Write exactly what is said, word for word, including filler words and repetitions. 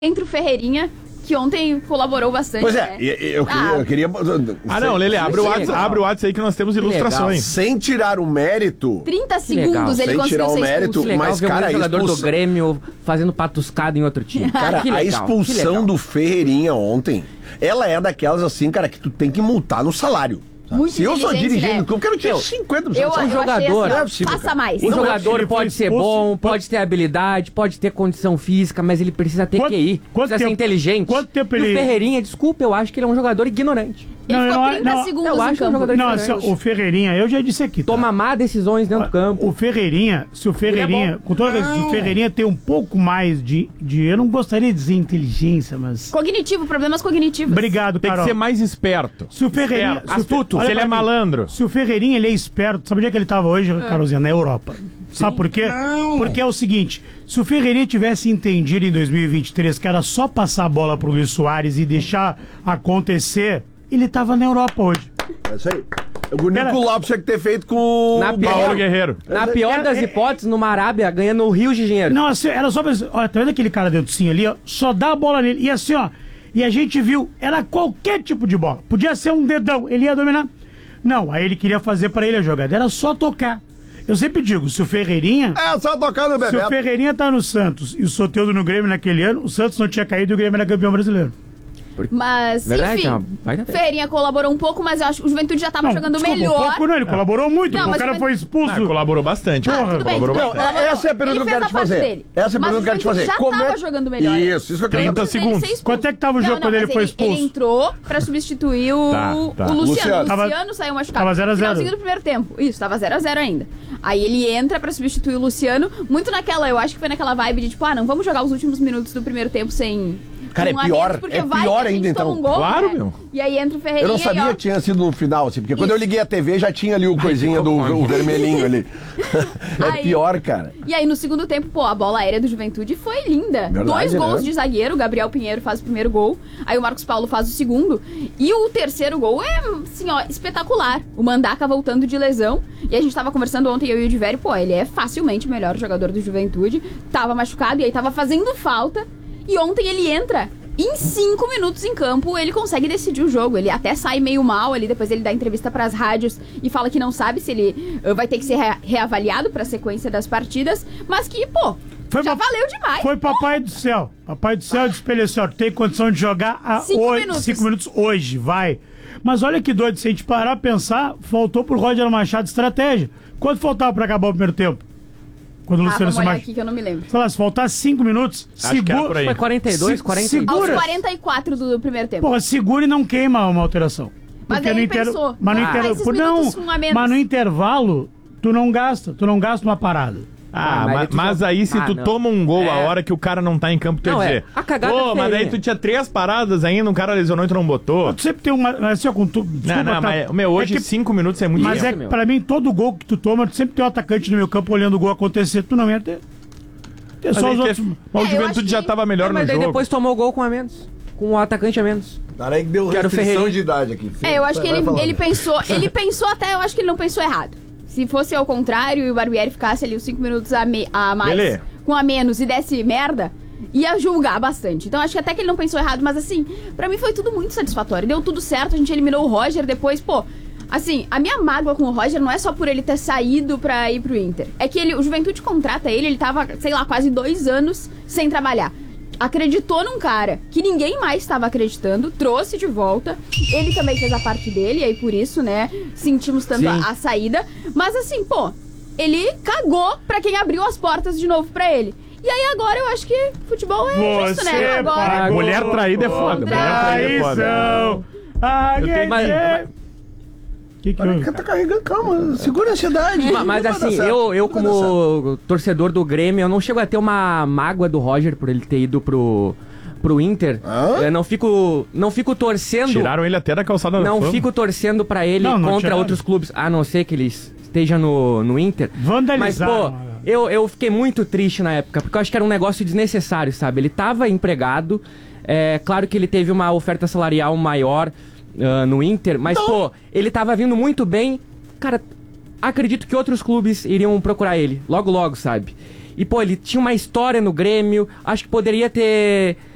entre o Ferreirinha, que ontem colaborou bastante. Pois é, né? eu, eu, ah, eu queria... Ah, não, Lele, abre o WhatsApp, abre o WhatsApp aí que nós temos ilustrações. Sem tirar o mérito... trinta segundos ele Sem conseguiu tirar o ser mérito, expulso. Legal mas, ver cara, um jogador expulsão... do Grêmio fazendo patuscada em outro time. Cara, Que a legal, que expulsão legal. do Ferreirinha ontem, ela é daquelas assim, cara, que tu tem que multar no salário. Muito Se eu sou inteligente, dirigente, né? eu quero tirar Eu- cinquenta por Eu, cento. eu Um jogador, achei não é assim, possível, passa cara. mais. O Não, jogador ele foi pode ser expulso. bom, pode ter habilidade, pode ter condição física, mas ele precisa ter Quanto- Q I. quanto Precisa ser tempo- inteligente. quanto tempo E ele- o Ferreirinha, desculpa, eu acho que ele é um jogador ignorante. Ele Não, ficou eu- trinta não, segundos eu no acho um campo. jogador- Não, assim, o Ferreirinha, eu já disse aqui. Tá? Toma má decisões dentro do campo. O Ferreirinha, se o Ferreirinha, é bom. com toda vez, se o Ferreirinha tem um pouco mais de, de. Eu não gostaria de dizer inteligência, mas. Cognitivo, problemas cognitivos. Obrigado, Tem que Carol. ser mais esperto. Se o Ferreirinha. Esperto, se o Fe- astuto, olha se ele pra é mim. malandro. Se o Ferreirinha ele é esperto, sabe onde é que ele tava hoje, Carolzinha? Na Europa. Sabe por quê? Porque é o seguinte: se o Ferreirinha tivesse entendido em dois mil e vinte e três que era só passar a bola pro Luiz Soares e deixar acontecer, ele tava na Europa hoje. É isso aí. O Nico Pera- Lopes tinha que ter feito com Na o pior- Paulo Guerreiro. Na pior é- das é- hipóteses, numa Arábia, ganhando rios de dinheiro. Não, assim, era só pra dizer, olha, tá vendo aquele cara dentro sim ali, ó? Só dá a bola nele. E assim, ó, e a gente viu, era qualquer tipo de bola. Podia ser um dedão, ele ia dominar. Não, aí ele queria fazer pra ele a jogada, era só tocar. Eu sempre digo, se o Ferreirinha... É, só tocar no Se o Bebeto. Ferreirinha tá no Santos e o Soteldo no Grêmio naquele ano, o Santos não tinha caído e o Grêmio era campeão brasileiro. Mas, Verdade, enfim, é uma baita tese. Ferreirinha colaborou um pouco, mas eu acho que o Juventude já tava Não, jogando desculpa, melhor. Um pouco não, ele colaborou muito, Não, pô, o mas cara o- foi expulso. Ah, colaborou bastante. Ah, tudo bem, Colaborou tudo Não, bem. bastante. é- essa é a pergunta Ele que eu quero fez te a parte fazer. dele. Essa é a Mas pergunta que eu quero te o fazer. Já Como tava é- jogando melhor. Isso, isso que eu quero trinta Antes dele segundos. ser expulso. Quanto é que tava o Não, jogo não, quando ele mas foi expulso? Ele entrou pra substituir o, Tá, tá. o Luciano. Luciano. O Tava- Luciano saiu machucado. tava zero a zero. Finalzinho do primeiro tempo. Isso, tava zero a zero ainda. Aí ele entra pra substituir o Luciano, muito naquela, eu acho que foi naquela vibe de tipo, ah, não vamos jogar os últimos minutos do primeiro tempo sem... Cara, com é um pior, a menos, porque é vai pior que a gente ainda, toma então. um gol, Claro, né? meu. E aí entra o Ferreirinha Eu não sabia e, ó, que tinha sido no final, assim, porque quando eu liguei a T V já tinha ali o coisinha do o vermelhinho ali. É Aí- pior, cara. E aí, no segundo tempo, pô, a bola aérea do Juventude foi linda. Verdade, Dois gols né? de zagueiro, o Gabriel Pinheiro faz o primeiro gol, aí o Marcos Paulo faz o segundo. E o terceiro gol é, assim, ó, espetacular. O Mandaca voltando de lesão. E a gente tava conversando ontem, eu e o Divério, pô, ele é facilmente o melhor jogador do Juventude. Tava machucado e aí tava fazendo falta. E ontem ele entra. Em cinco minutos em campo, ele consegue decidir o jogo. Ele até sai meio mal ali, depois ele dá entrevista pras rádios e fala que não sabe se ele uh, vai ter que ser rea- reavaliado pra sequência das partidas, mas que, pô, Foi já pa- valeu demais. Foi papai do céu. Papai do céu disse pra ele assim, ó, tem condição de jogar a Cinco hoje, minutos. cinco minutos hoje, vai. Mas olha que doido, se a gente parar a pensar, faltou pro Roger Machado estratégia. Quanto faltava pra acabar o primeiro tempo? Quando o Ah, Luciano vamos se olhar machucou. aqui que eu não me lembro. Sei lá, se faltar cinco minutos, Acho que era por aí. Foi quarenta e dois, Se- quarenta e segura. Aos Segura. quarenta e quatro do primeiro tempo. Porra, segura e não queima uma alteração. Mas Porque aí no ele inter- pensou, mas no ah, inter- esses por- não, minutos um a menos. mas no intervalo, tu não gasta, tu não gasta uma parada. Ah, Ah, mas ma- aí tu mas já- aí se Ah, tu não. toma um gol a É. hora que o cara não tá em campo, tu ia Não, é. dizer. A cagada Pô, é mas aí feirinha. tu tinha três paradas ainda, um cara lesionou e tu não botou. Tu sempre tem uma. Assim, ó, com tu, Não, desculpa, não, tá? mas, meu, hoje É que- cinco minutos é muito Mas tempo. é que meu. pra mim, todo gol que tu toma, tu sempre tem um atacante no meu campo olhando o gol acontecer. Tu não ia ter. Ter Mas, só aí os que- outros. mas o É, eu acho Juventude que- já tava melhor É, no mas daí jogo. depois tomou gol com a menos. Com o atacante a menos. Peraí que deu Quero restrição Ferreirinha. de idade aqui. É, eu acho que Vai ele, falando. ele pensou, ele pensou até, eu acho que ele não pensou errado. Se fosse ao contrário e o Barbieri ficasse ali os cinco minutos a, me- a mais, Belê. com a menos e desse merda, ia julgar bastante. Então acho que até que ele não pensou errado, mas assim, pra mim foi tudo muito satisfatório. Deu tudo certo, a gente eliminou o Roger depois, pô. Assim, a minha mágoa com o Roger não é só por ele ter saído pra ir pro Inter. É que ele, o Juventude contrata ele, ele tava, sei lá, quase dois anos sem trabalhar. Acreditou num cara que ninguém mais estava acreditando, trouxe de volta. Ele também fez a parte dele, e aí por isso, né, sentimos tanto a, Sim. a saída. Mas assim, pô, ele cagou pra quem abriu as portas de novo pra ele. E aí agora eu acho que futebol é justo, né? Você Agora. pagou Mulher traída é foda. Mulher traída é foda. Traição. Ah, Eu tenho- mas- que que Olha, houve? que tá carregando, calma, segura a ansiedade. Ma- Mas Vai dar assim, certo, eu, eu vai dar certo. como torcedor do Grêmio, eu não chego a ter uma mágoa do Roger por ele ter ido pro, pro Inter. Hã? Eu não fico, não fico torcendo. Tiraram ele até da calçada da Não fama. fico torcendo pra ele Não, não contra tiraram. outros clubes, a não ser que ele esteja no, no Inter. Mas, Vandalizaram. pô, eu, eu fiquei muito triste na época, porque eu acho que era um negócio desnecessário, sabe? Ele tava empregado, é claro que ele teve uma oferta salarial maior ah, no Inter, mas, pô, ele tava vindo muito bem. Cara, acredito que outros clubes iriam procurar ele, logo logo, sabe? E, pô, ele tinha uma história no Grêmio, acho que poderia ter